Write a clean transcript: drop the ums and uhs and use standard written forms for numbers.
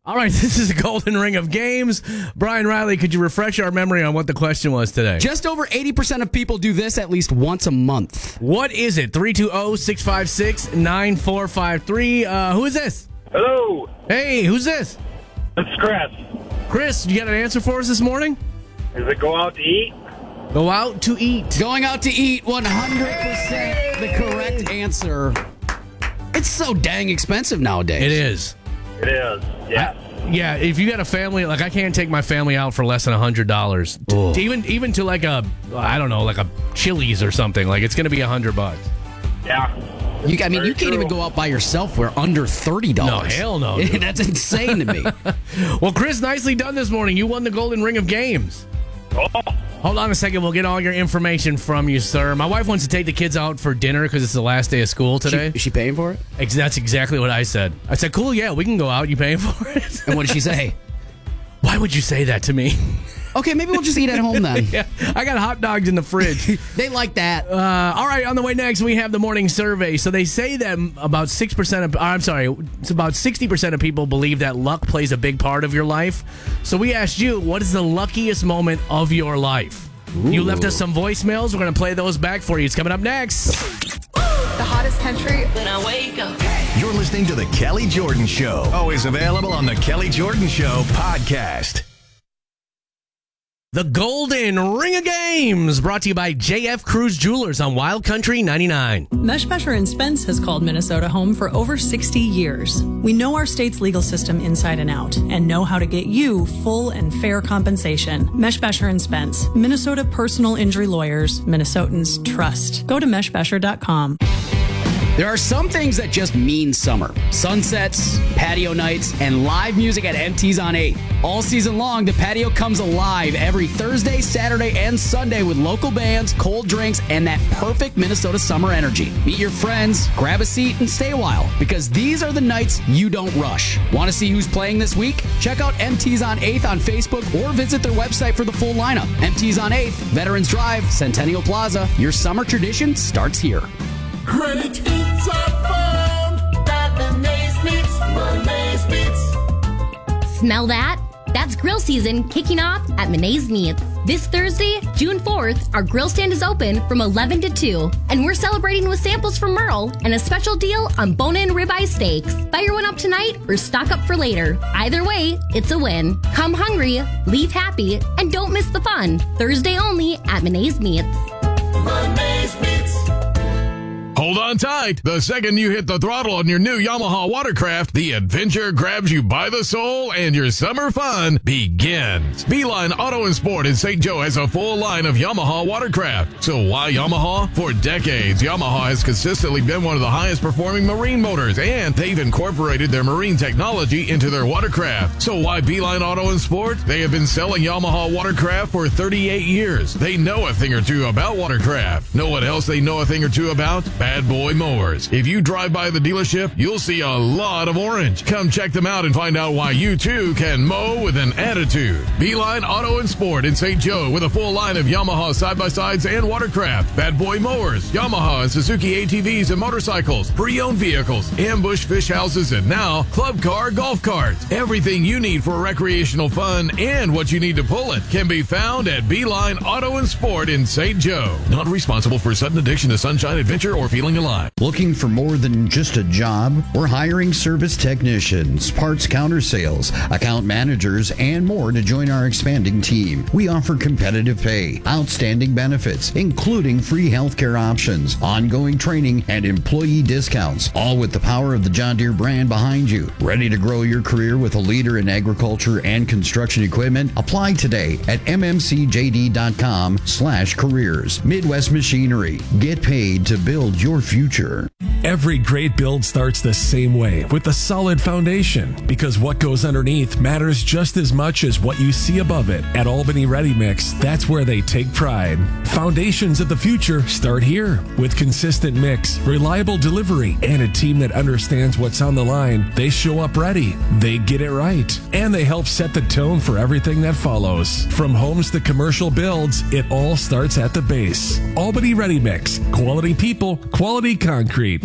All right, this is the Golden Ring of Games. Brian Riley, could you refresh our memory on what the question was today? Just over 80% of people do this at least once a month. What is it? 320-656-9453. Who is this? Hello, Hey, who's this? it's Chris. Chris, you got an answer for us this morning? Is it go out to eat? Go out to eat. Going out to eat, 100% the correct answer. It's so dang expensive nowadays. It is. It is, yes. Yeah, if you got a family, like I can't take my family out for less than $100. Even to like a, I don't know, like a Chili's or something. Like it's going to be $100. Yeah. You can't Very even true. go out by yourself for under $30. No, hell no, dude. That's insane to me. Well, Chris, nicely done this morning. You won the Golden Ring of Games. Oh, Hold on a second. We'll get all your information from you, sir. My wife wants to take the kids out for dinner because it's the last day of school today. Is she paying for it? That's exactly what I said. I said, cool, yeah, we can go out. You paying for it? And what did she say? Why would you say that to me? Okay, maybe we'll just eat at home then. Yeah, I got hot dogs in the fridge. They like that. All right, on the way next, we have the morning survey. So they say that about 6% of, it's about 60% of people believe that luck plays a big part of your life. So we asked you, what is the luckiest moment of your life? You left us some voicemails. We're going to play those back for you. It's coming up next. The hottest country. When I wake up. You're listening to The Kelly Jordan Show. Always available on The Kelly Jordan Show podcast. The Golden Ring of Games, brought to you by JF Cruise Jewelers on Wild Country 99. Meshbesher & Spence has called Minnesota home for over 60 years. We know our state's legal system inside and out and know how to get you full and fair compensation. Meshbesher & Spence, Minnesota personal injury lawyers, Minnesotans trust. Go to meshbesher.com. There are some things that just mean summer. Sunsets, patio nights, and live music at MT's on 8. All season long, the patio comes alive every Thursday, Saturday, and Sunday with local bands, cold drinks, and that perfect Minnesota summer energy. Meet your friends, grab a seat, and stay a while, because these are the nights you don't rush. Want to see who's playing this week? Check out MT's on 8th on Facebook or visit their website for the full lineup. MT's on 8th, Veterans Drive, Centennial Plaza. Your summer tradition starts here. Great eats are found at Monet's Meats. Monet's Meats. Smell that? That's grill season kicking off at Monet's Meats. This Thursday, June 4th, our grill stand is open from 11 to 2, and we're celebrating with samples from Merle and a special deal on bone-in ribeye steaks. Fire one up tonight or stock up for later. Either way, it's a win. Come hungry, leave happy, and don't miss the fun. Thursday only at Monet's Meats. Monet's Meats. Hold on tight. The second you hit the throttle on your new Yamaha Watercraft, the adventure grabs you by the soul and your summer fun begins. Beeline Auto and Sport in St. Joe has a full line of Yamaha Watercraft. So why Yamaha? For decades, Yamaha has consistently been one of the highest performing marine motors, and they've incorporated their marine technology into their watercraft. So why Beeline Auto and Sport? They have been selling Yamaha Watercraft for 38 years. They know a thing or two about watercraft. Know what else they know a thing or two about? Bad Boy Mowers. If you drive by the dealership, you'll see a lot of orange. Come check them out and find out why you too can mow with an attitude. Beeline Auto and Sport in St. Joe with a full line of Yamaha side-by-sides and watercraft, Bad Boy Mowers, Yamaha and Suzuki ATVs and motorcycles, pre-owned vehicles, ambush fish houses, and now club car golf carts. Everything you need for recreational fun and what you need to pull it can be found at Beeline Auto and Sport in St. Joe. Not responsible for sudden addiction to sunshine, adventure, or feeling alive. Looking for more than just a job? We're hiring service technicians, parts counter sales, account managers, and more to join our expanding team. We offer competitive pay, outstanding benefits, including free healthcare options, ongoing training, and employee discounts, all with the power of the John Deere brand behind you. Ready to grow your career with a leader in agriculture and construction equipment? Apply today at mmcjd.com/careers. Midwest Machinery. Get paid to build your future. Every great build starts the same way, with a solid foundation, because what goes underneath matters just as much as what you see above it. At Albany Ready Mix, that's where they take pride. Foundations of the future start here, with consistent mix, reliable delivery, and a team that understands what's on the line. They show up ready, they get it right, and they help set the tone for everything that follows. From homes to commercial builds, it all starts at the base. Albany Ready Mix, quality people, quality concrete.